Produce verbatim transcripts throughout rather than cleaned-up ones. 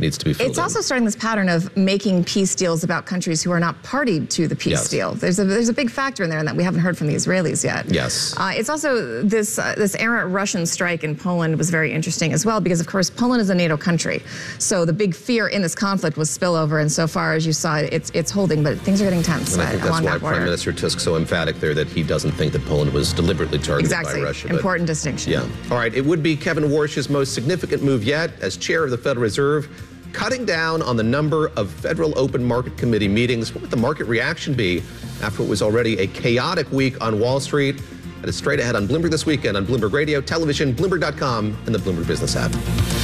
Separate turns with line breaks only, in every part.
needs to be filled
It's
in.
also starting this pattern of making peace deals about countries who are not party to the peace
Yes.
deal. There's a there's a big factor in there that we haven't heard from the Israelis yet.
Yes.
Uh, it's also this uh, this errant Russian strike in Poland was very interesting as well, because of course Poland is a NATO country. So the big fear in this conflict was spillover, and so far as you saw, it's it's holding, but things are getting tense.
And I think that's
along
why
that border.
Prime Minister Tusk so emphatic there that he doesn't think that Poland was deliberately targeted
Exactly.
by Russia. but-
Important distinction.
Yeah. All right. It would be Kevin Warsh's most significant move yet as chair of the Federal Reserve, cutting down on the number of Federal Open Market Committee meetings. What would the market reaction be after it was already a chaotic week on Wall Street? That is straight ahead on Bloomberg This Weekend on Bloomberg Radio, television, Bloomberg dot com, and the Bloomberg Business app.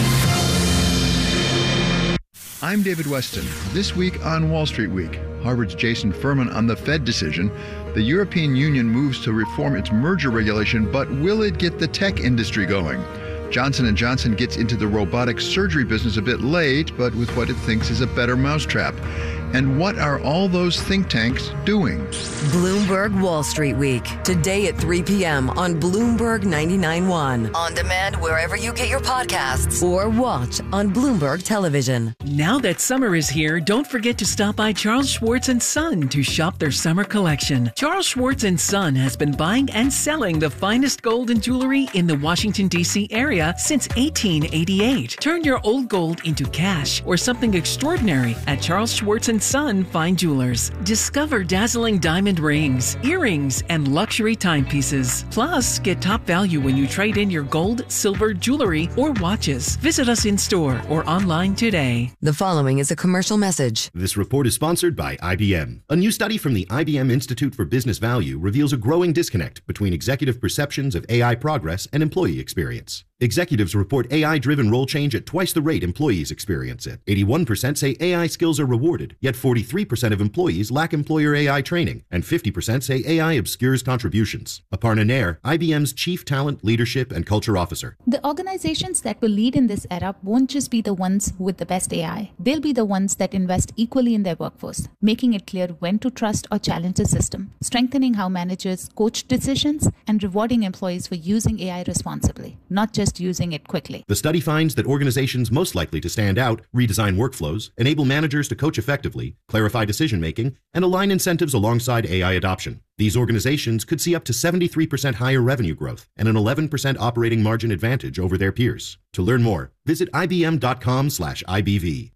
I'm David Weston. This week on Wall Street Week, Harvard's Jason Furman on the Fed decision. The European Union moves to reform its merger regulation, but will it get the tech industry going? Johnson and Johnson gets into the robotic surgery business a bit late, but with what it thinks is a better mousetrap. And what are all those think tanks doing?
Bloomberg Wall Street Week, today at three p.m. on Bloomberg ninety-nine point one. On demand wherever you get your podcasts or watch on Bloomberg Television.
Now that summer is here, don't forget to stop by Charles Schwartz and Son to shop their summer collection. Charles Schwartz and Son has been buying and selling the finest gold and jewelry in the Washington, D C area since eighteen eighty-eight. Turn your old gold into cash or something extraordinary at Charles Schwartz and Son Fine Jewelers. Discover dazzling diamond rings, earrings, and luxury timepieces. Plus, get top value when you trade in your gold, silver, jewelry, or watches. Visit us in store or online today.
The following is a commercial message.
This report is sponsored by I B M. A new study from the I B M Institute for Business Value reveals a growing disconnect between executive perceptions of A I progress and employee experience. Executives report A I-driven role change at twice the rate employees experience it. eighty-one percent say A I skills are rewarded, yet forty-three percent of employees lack employer A I training, and fifty percent say A I obscures contributions. Aparna Nair, I B M's Chief Talent, Leadership, and Culture Officer.
The organizations that will lead in this era won't just be the ones with the best A I. They'll be the ones that invest equally in their workforce, making it clear when to trust or challenge the system, strengthening how managers coach decisions, and rewarding employees for using A I responsibly, not just using it quickly.
The study finds that organizations most likely to stand out redesign workflows, enable managers to coach effectively, clarify decision-making, and align incentives alongside A I adoption. These organizations could see up to seventy-three percent higher revenue growth and an eleven percent operating margin advantage over their peers. To learn more, visit ibm.com slash IBV.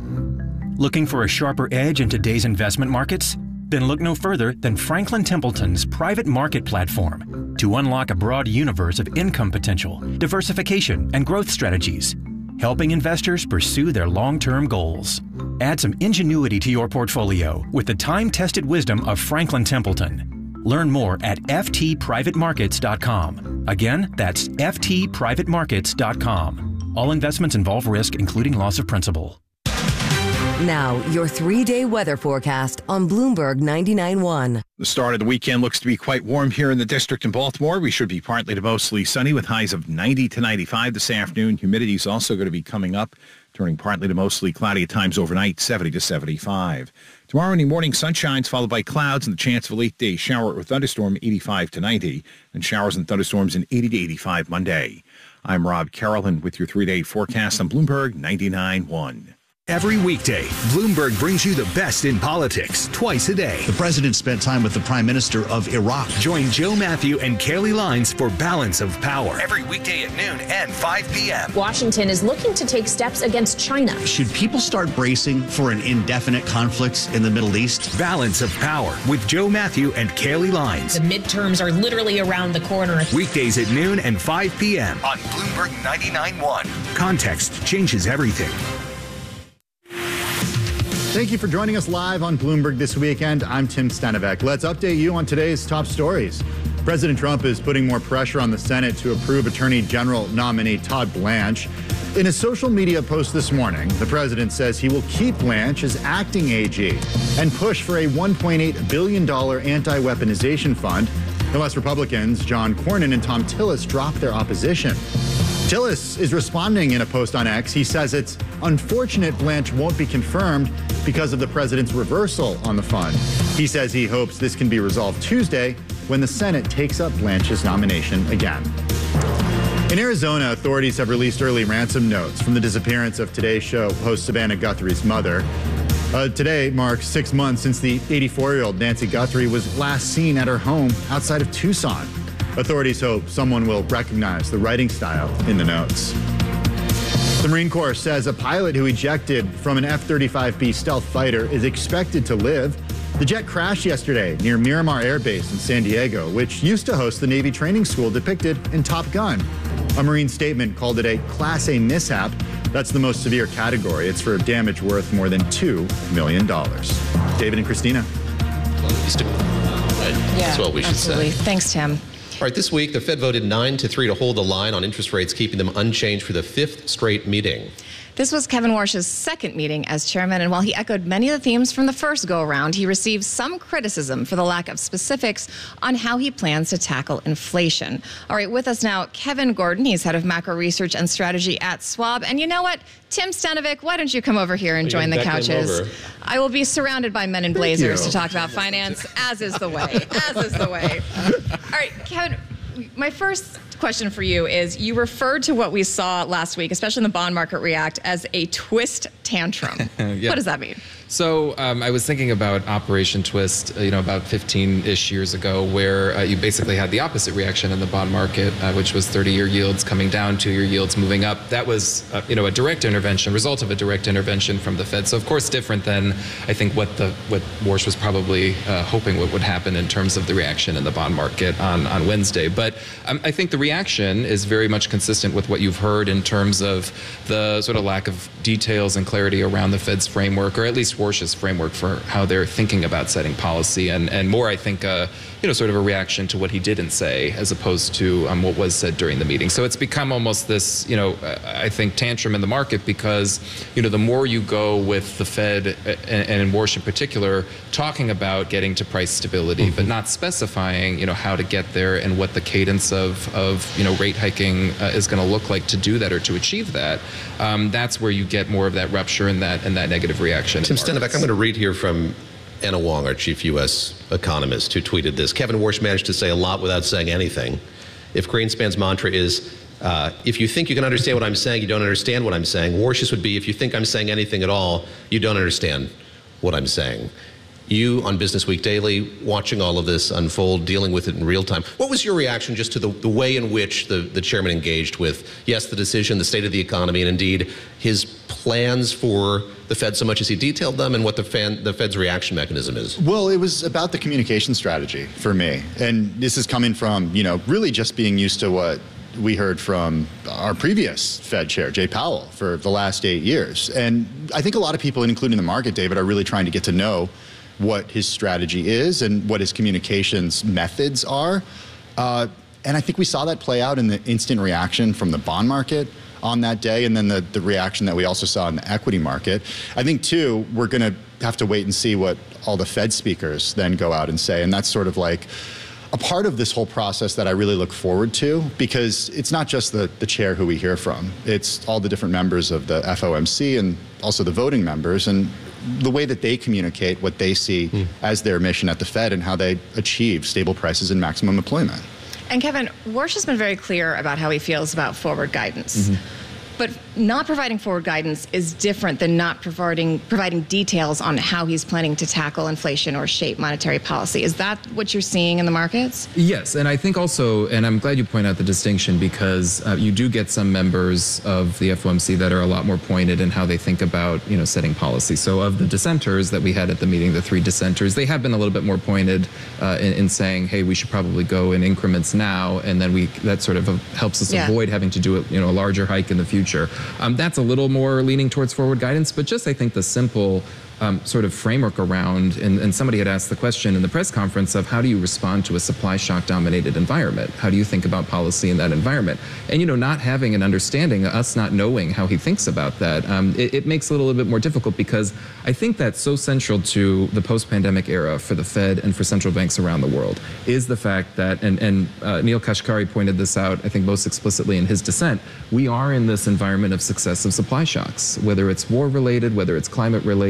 Looking for a sharper edge in today's investment markets? Then look no further than Franklin Templeton's private market platform to unlock a broad universe of income potential, diversification, and growth strategies, helping investors pursue their long-term goals. Add some ingenuity to your portfolio with the time-tested wisdom of Franklin Templeton. Learn more at f t private markets dot com. Again, that's f t private markets dot com. All investments involve risk, including loss of principal.
Now, your three-day weather forecast on Bloomberg ninety-nine point one.
The start of the weekend looks to be quite warm here in the district in Baltimore. We should be partly to mostly sunny with highs of ninety to ninety-five this afternoon. Humidity is also going to be coming up, turning partly to mostly cloudy at times overnight, seventy to seventy-five. Tomorrow evening morning, sunshines followed by clouds and the chance of a late-day shower or thunderstorm, eighty-five to ninety, and showers and thunderstorms in eighty to eighty-five Monday. I'm Rob Carolyn with your three-day forecast on Bloomberg ninety-nine point one.
Every weekday, Bloomberg brings you the best in politics twice a day.
The president spent time with the prime minister of Iraq.
Join Joe Matthew and Kelly Lines for Balance of Power.
Every weekday at noon and five p.m.
Washington is looking to take steps against China.
Should people start bracing for an indefinite conflict in the Middle East?
Balance of Power with Joe Matthew and Kelly Lines.
The midterms are literally around the corner.
Weekdays at noon and five p.m.
on Bloomberg ninety-nine point one.
Context changes everything.
Thank you for joining us live on Bloomberg This Weekend. I'm Tim Stenivek. Let's update you on today's top stories. President Trump is putting more pressure on the Senate to approve Attorney General nominee Todd Blanche. In a social media post this morning, the president says he will keep Blanche as acting A G and push for a one point eight billion dollars anti-weaponization fund, unless Republicans John Cornyn and Thom Tillis drop their opposition. Tillis is responding in a post on X. He says it's unfortunate Blanche won't be confirmed because of the president's reversal on the fund. He says he hopes this can be resolved Tuesday when the Senate takes up Blanche's nomination again. In Arizona, authorities have released early ransom notes from the disappearance of Today Show host Savannah Guthrie's mother. Uh, today marks six months since the eighty-four-year-old Nancy Guthrie was last seen at her home outside of Tucson. Authorities hope someone will recognize the writing style in the notes. The Marine Corps says a pilot who ejected from an F thirty-five B stealth fighter is expected to live. The jet crashed yesterday near Miramar Air Base in San Diego, which used to host the Navy training school depicted in Top Gun. A Marine statement called it a Class A mishap. That's the most severe category. It's for damage worth more than two million dollars. David and Christina.
Well, at least, right?
Yeah,
That's what we should
absolutely.
say.
Thanks, Tim.
All right, this week, the Fed voted nine to three to hold the line on interest rates, keeping them unchanged for the fifth straight meeting.
This was Kevin Warsh's second meeting as chairman, and while he echoed many of the themes from the first go-around, he received some criticism for the lack of specifics on how he plans to tackle inflation. All right, with us now, Kevin Gordon. He's head of macro research and strategy at Schwab. And you know what? Tim Stanovic, why don't you come over here and join the couches? I will be surrounded by men in blazers to talk about finance, as is the way, as is the way. All right, Kevin, my first question for you is, you referred to what we saw last week, especially in the bond market react, as a twist tantrum. Yeah. What does that mean?
So um, I was thinking about Operation Twist, you know, about fifteen-ish years ago, where uh, you basically had the opposite reaction in the bond market, uh, which was thirty-year yields coming down, two-year yields moving up. That was, uh, you know, a direct intervention, result of a direct intervention from the Fed. So of course, different than I think what the what Warsh was probably uh, hoping what would happen in terms of the reaction in the bond market on on Wednesday. But um, I think the reaction is very much consistent with what you've heard in terms of the sort of lack of details and clarity around the Fed's framework, or at least Warsh's framework for how they're thinking about setting policy, and, and more, I think, uh, you know, sort of a reaction to what he didn't say as opposed to um, what was said during the meeting. So it's become almost this, you know, I think, tantrum in the market because, you know, the more you go with the Fed, and, and in Warsh in particular, talking about getting to price stability, mm-hmm. but not specifying, you know, how to get there and what the cadence of, of you know, rate hiking uh, is going to look like to do that or to achieve that, um, that's where you get more of that rupture and that and that negative reaction.
Tim Stanovic, I'm going to read here from Anna Wong, our chief U S economist, who tweeted this. Kevin Warsh managed to say a lot without saying anything. If Greenspan's mantra is, uh, if you think you can understand what I'm saying, you don't understand what I'm saying, Warsh's would be, if you think I'm saying anything at all, you don't understand what I'm saying. You, on Business Week Daily, watching all of this unfold, dealing with it in real time, what was your reaction just to the, the way in which the, the chairman engaged with, yes, the decision, the state of the economy, and indeed his plans for the Fed, so much as he detailed them, and what the, fan, the Fed's reaction mechanism is?
Well, it was about the communication strategy for me. And this is coming from, you know, really just being used to what we heard from our previous Fed chair, Jay Powell, for the last eight years. And I think a lot of people, including the market, David, are really trying to get to know what his strategy is and what his communications methods are. Uh, and I think we saw that play out in the instant reaction from the bond market on that day, and then the, the reaction that we also saw in the equity market. I think, too, we're going to have to wait and see what all the Fed speakers then go out and say. And that's sort of like a part of this whole process that I really look forward to, because it's not just the, the chair who we hear from. It's all the different members of the F O M C and also the voting members, and the way that they communicate what they see mm. as their mission at the Fed and how they achieve stable prices and maximum employment.
And Kevin, Warsh has been very clear about how he feels about forward guidance. Mm-hmm. But not providing forward guidance is different than not providing providing details on how he's planning to tackle inflation or shape monetary policy. Is that what you're seeing in the markets?
Yes, and I think also, and I'm glad you point out the distinction, because uh, you do get some members of the F O M C that are a lot more pointed in how they think about, you know, setting policy. So of the dissenters that we had at the meeting, the three dissenters, they have been a little bit more pointed uh, in, in saying, hey, we should probably go in increments now, and then we that sort of helps us yeah. avoid having to do a, you know, a larger hike in the future. Um, that's a little more leaning towards forward guidance, but just I think the simple um, sort of framework around, and, and somebody had asked the question in the press conference of how do you respond to a supply shock dominated environment? How do you think about policy in that environment? And, you know, not having an understanding, us not knowing how he thinks about that, um, it, it makes it a little bit more difficult, because I think that's so central to the post-pandemic era for the Fed and for central banks around the world, is the fact that, and, and uh, Neil Kashkari pointed this out, I think most explicitly in his dissent, we are in this environment of successive supply shocks, whether it's war related, whether it's climate related.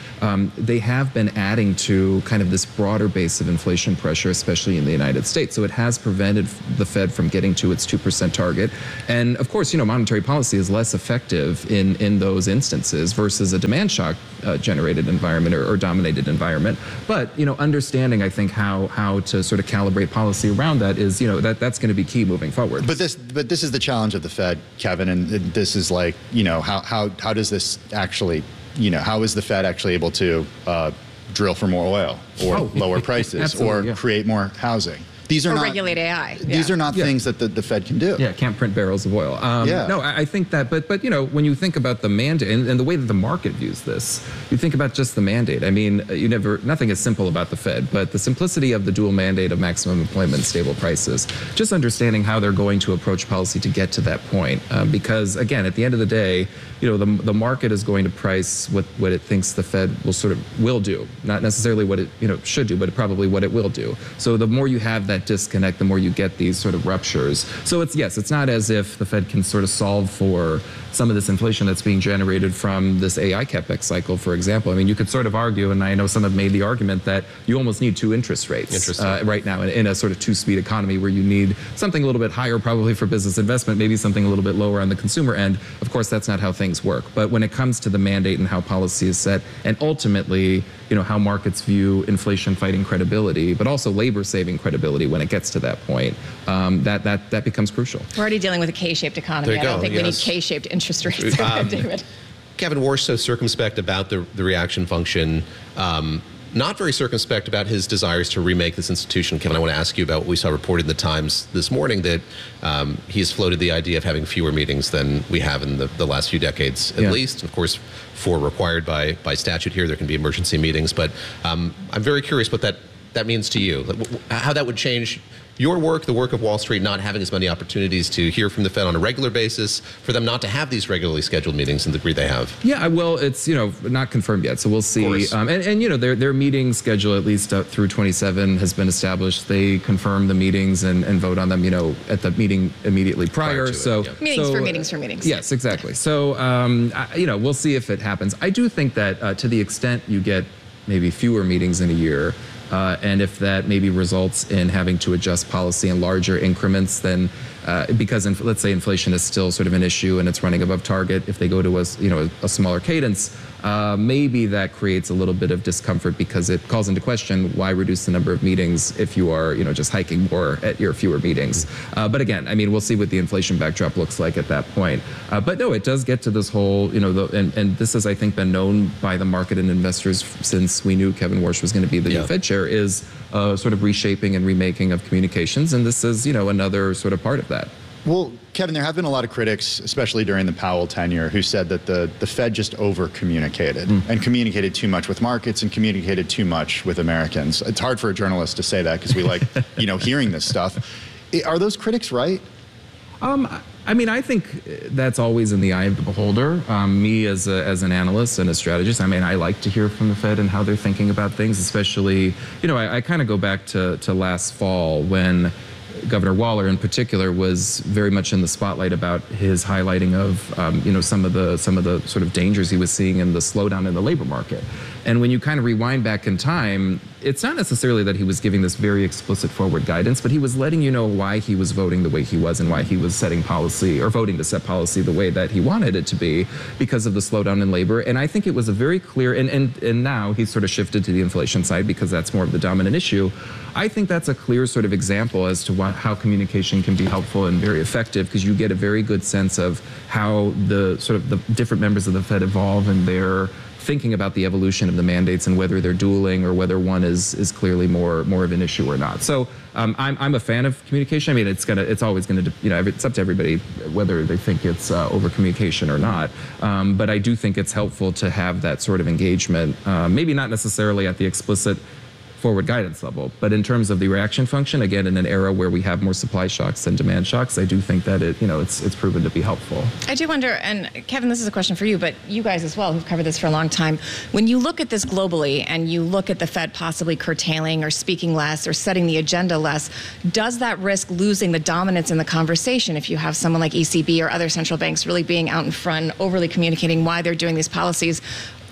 um, they have been adding to kind of this broader base of inflation pressure, especially in the United States. So it has prevented the Fed from getting to its two percent target. And of course, you know, monetary policy is less effective in, in those instances versus a demand shock uh, generated environment or, or dominated environment. But, you know, understanding, I think, how, how to sort of calibrate policy around that is, you know, that, that's going to be key moving forward.
But this, but this is the challenge of the Fed, Kevin, and this is like, you know, how, how, how does this actually, you know, how is the Fed actually able to uh, drill for more oil or
oh,
lower prices or
yeah.
create more housing? These are
or
not
regulate A I.
These
yeah.
are not
yeah.
things that the, the Fed can do.
Yeah, can't print barrels of oil. Um,
yeah.
No, I, I think that, but but you know, when you think about the mandate and, and the way that the market views this, you think about just the mandate. I mean, you never, nothing is simple about the Fed, but the simplicity of the dual mandate of maximum employment and stable prices, just understanding how they're going to approach policy to get to that point. Um, because again, at the end of the day, you know, the, the market is going to price what, what it thinks the Fed will sort of will do, not necessarily what it, you know, should do, but probably what it will do. So the more you have that disconnect, the more you get these sort of ruptures. So it's, yes, it's not as if the Fed can sort of solve for some of this inflation that's being generated from this A I CapEx cycle, for example. I mean, you could sort of argue, and I know some have made the argument that you almost need two interest rates uh, right now in, in a sort of two-speed economy where you need something a little bit higher probably for business investment, maybe something a little bit lower on the consumer end. Of course, that's not how things work. But when it comes to the mandate and how policy is set, and ultimately, you know, how markets view inflation fighting credibility, but also labor saving credibility when it gets to that point, um, that, that, that becomes crucial.
We're already dealing with a K-shaped economy.
There you
I don't
go,
think
yes.
we need K-shaped interest rates,
Um,
David.
Kevin Warsh so circumspect about the, the reaction function, um, not very circumspect about his desires to remake this institution. Kevin, I want to ask you about what we saw reported in the Times this morning, that um, he's floated the idea of having fewer meetings than we have in the, the last few decades, at
yeah.
least. Of course, four required by, by statute here. There can be emergency meetings. But um, I'm very curious what that, that means to you, how that would change your work, the work of Wall Street, not having as many opportunities to hear from the Fed on a regular basis, for them not to have these regularly scheduled meetings in the degree they have.
Yeah, well, it's, you know, not confirmed yet, so we'll see. Um, and, and, you know, their, their meeting schedule, at least up through twenty-seven, has been established. They confirm the meetings and, and vote on them, you know, at the meeting immediately prior.
Prior to
so
it, yeah.
Meetings
so,
for meetings for meetings.
Yes, exactly. So, um, I, you know, we'll see if it happens. I do think that uh, to the extent you get maybe fewer meetings in a year, Uh, and if that maybe results in having to adjust policy in larger increments, then uh, because inf- let's say inflation is still sort of an issue and it's running above target, if they go to a, you know, a, a smaller cadence, uh, maybe that creates a little bit of discomfort because it calls into question why reduce the number of meetings if you are, you know, just hiking more at your fewer meetings. Uh, but again, I mean, we'll see what the inflation backdrop looks like at that point. Uh, but no, it does get to this whole, you know, the, and, and this has, I think, been known by the market and investors since we knew Kevin Warsh was going to be the
yeah.
new Fed chair, is uh, sort of reshaping and remaking of communications. And this is, you know, another sort of part of that.
Well, Kevin, there have been a lot of critics, especially during the Powell tenure, who said that the, the Fed just over-communicated mm. and communicated too much with markets and communicated too much with Americans. It's hard for a journalist to say that because we like, you know, hearing this stuff. Are those critics right?
Um, I mean, I think that's always in the eye of the beholder. Um, me as, a, as an analyst and a strategist, I mean, I like to hear from the Fed and how they're thinking about things, especially, you know, I, I kind of go back to, to last fall when Governor Waller in particular was very much in the spotlight about his highlighting of, um, you know, some of the some of the sort of dangers he was seeing in the slowdown in the labor market. And when you kind of rewind back in time, it's not necessarily that he was giving this very explicit forward guidance, but he was letting you know why he was voting the way he was and why he was setting policy or voting to set policy the way that he wanted it to be because of the slowdown in labor. And I think it was a very clear, and, and, and now he's sort of shifted to the inflation side because that's more of the dominant issue. I think that's a clear sort of example as to what, how communication can be helpful and very effective, because you get a very good sense of how the sort of the different members of the Fed evolve and their thinking about the evolution of the mandates and whether they're dueling or whether one is is clearly more more of an issue or not. So um, I'm I'm a fan of communication. I mean, it's gonna it's always gonna you know it's up to everybody whether they think it's uh, over communication or not. Um, but I do think it's helpful to have that sort of engagement. Uh, maybe not necessarily at the explicit forward guidance level, but in terms of the reaction function, again, in an era where we have more supply shocks than demand shocks, I do think that it, you know, it's it's proven to be helpful.
I do wonder, and Kevin, this is a question for you, but you guys as well, who've covered this for a long time, when you look at this globally and you look at the Fed possibly curtailing or speaking less or setting the agenda less, does that risk losing the dominance in the conversation if you have someone like E C B or other central banks really being out in front, overly communicating why they're doing these policies?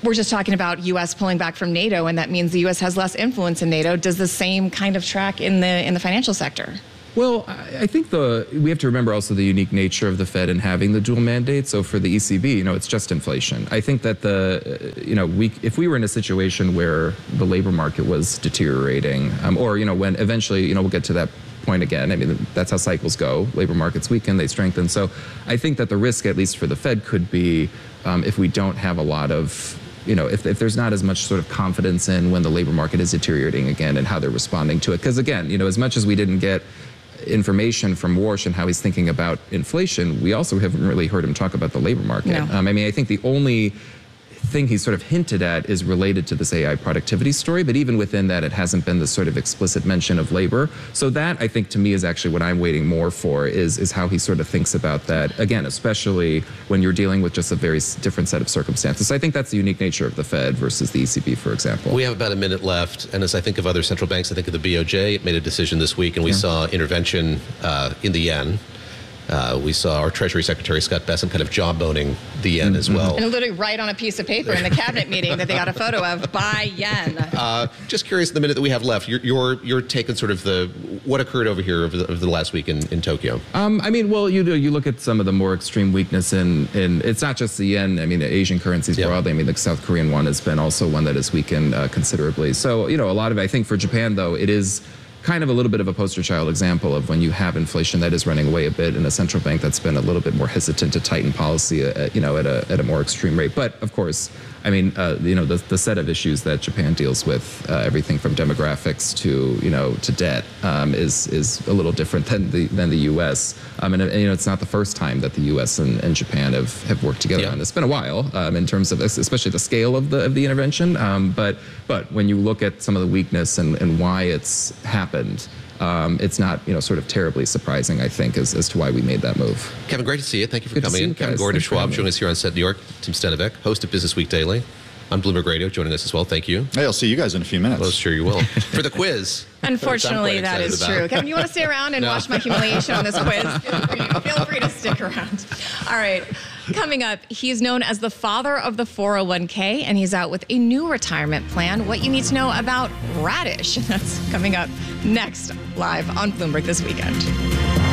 we're just talking about U S pulling back from NATO, and that means the U S has less influence in NATO. Does the same kind of track in the in the financial sector?
Well, I think the we have to remember also the unique nature of the Fed and having the dual mandate. So for the E C B, you know, it's just inflation. I think that the, you know, we if we were in a situation where the labor market was deteriorating, um, or, you know, when eventually, you know, we'll get to that point again. I mean, that's how cycles go. Labor markets weaken, they strengthen. So I think that the risk, at least for the Fed, could be um, if we don't have a lot of, you know, if, if there's not as much sort of confidence in when the labor market is deteriorating again and how they're responding to it. Because again, you know, as much as we didn't get information from Warsh and how he's thinking about inflation, we also haven't really heard him talk about the labor market.
No.
Um, I mean, I think the only thing he sort of hinted at is related to this A I productivity story, but even within that, it hasn't been the sort of explicit mention of labor. So that, I think, to me, is actually what I'm waiting more for, is, is how he sort of thinks about that, again, especially when you're dealing with just a very different set of circumstances. So I think that's the unique nature of the Fed versus the E C B, for example.
We have about a minute left, and as I think of other central banks, I think of the B O J. It made a decision this week, and we yeah. saw intervention uh, in the yen. Uh, we saw our Treasury Secretary Scott Bessent kind of jawboning the yen mm-hmm. as well.
And literally write on a piece of paper in the cabinet meeting that they got a photo of, buy yen.
Uh, just curious, the minute that we have left, your your, your take on sort of the what occurred over here over the, over the last week in, in Tokyo.
Um, I mean, well, you you look at some of the more extreme weakness in, in it's not just the yen. I mean, the Asian currencies yeah. broadly. I mean, the South Korean won has been also one that has weakened uh, considerably. So, you know, a lot of it, I think for Japan, though, it is kind of a little bit of a poster child example of when you have inflation that is running away a bit in a central bank that's been a little bit more hesitant to tighten policy, at, you know, at a at a more extreme rate. But of course, I mean, uh, you know, the, the set of issues that Japan deals with, uh, everything from demographics to, you know, to debt, um, is is a little different than the than the U S. Um, and, and you know, it's not the first time that the U S and, and Japan have, have worked together yeah. on this. It's been a while um, in terms of especially the scale of the of the intervention. Um, but but when you look at some of the weakness and, and why it's happened, Um, it's not, you know, sort of terribly surprising, I think, as, as to why we made that move.
Kevin, great to see you. Thank you for
Good
coming in.
You
Kevin Gordon of Schwab joining us here on Set New York. Tim Stenovec, host of Business Week Daily on Bloomberg Radio, joining us as well. Thank you.
Hey, I'll see you guys in a few minutes.
Well, sure you will. For the quiz.
Unfortunately, that is about. true. Kevin, you want to stay around and no. watch my humiliation on this quiz? Feel free, feel free to stick around. All right. Coming up, he's known as the father of the four oh one k, and he's out with a new retirement plan. What you need to know about Radish. That's coming up next, live on Bloomberg This Weekend.